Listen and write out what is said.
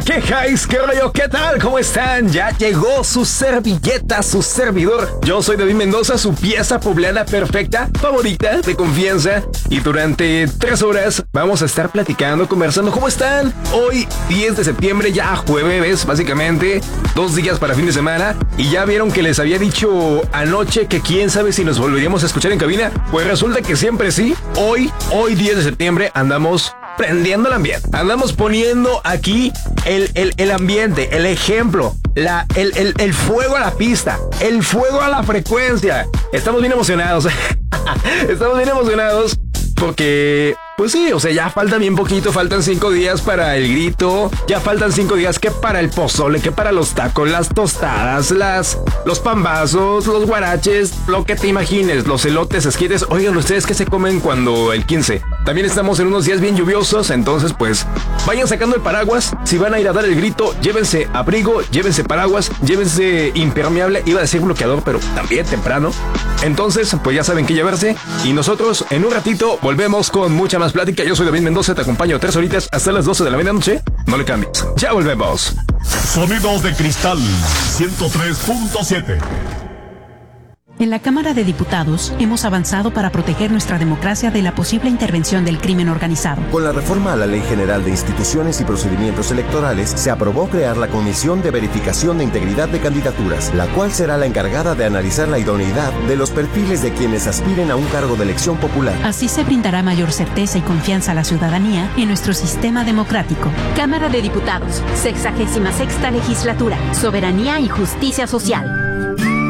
¿Qué highs? ¿Qué rollo? ¿Qué tal? ¿Cómo están? Ya llegó su servilleta, su servidor. Yo soy David Mendoza, su pieza poblana perfecta, favorita, de confianza. Y durante 3 horas vamos a estar platicando, conversando. ¿Cómo están? Hoy, 10 de septiembre, ya jueves, básicamente. 2 días para fin de semana. Y ya vieron que les había dicho anoche que quién sabe si nos volveríamos a escuchar en cabina. Pues resulta que siempre sí. Hoy 10 de septiembre, andamos prendiendo el ambiente. Andamos poniendo aquí el ambiente, el ejemplo, el fuego a la pista, el fuego a la frecuencia. Estamos bien emocionados. Estamos bien emocionados porque, pues sí, o sea, ya falta bien poquito, faltan 5 días para el grito, ya faltan 5 días que para el pozole, que para los tacos, las tostadas, los pambazos, los guaraches, lo que te imagines, los elotes, esquites. Oigan, ¿ustedes qué se comen cuando el 15? También estamos en unos días bien lluviosos, entonces pues vayan sacando el paraguas. Si van a ir a dar el grito, llévense abrigo, llévense paraguas, llévense impermeable, iba a decir bloqueador, pero también temprano. Entonces, pues ya saben qué llevarse. Y nosotros en un ratito volvemos con mucha más plática. Yo soy David Mendoza, te acompaño 3 horitas hasta las 12 de la medianoche. No le cambies, ya volvemos. Sonidos de Cristal 103.7. En la Cámara de Diputados hemos avanzado para proteger nuestra democracia de la posible intervención del crimen organizado. Con la reforma a la Ley General de Instituciones y Procedimientos Electorales, se aprobó crear la Comisión de Verificación de Integridad de Candidaturas, la cual será la encargada de analizar la idoneidad de los perfiles de quienes aspiren a un cargo de elección popular. Así se brindará mayor certeza y confianza a la ciudadanía en nuestro sistema democrático. Cámara de Diputados, 66ª Legislatura, Soberanía y Justicia Social.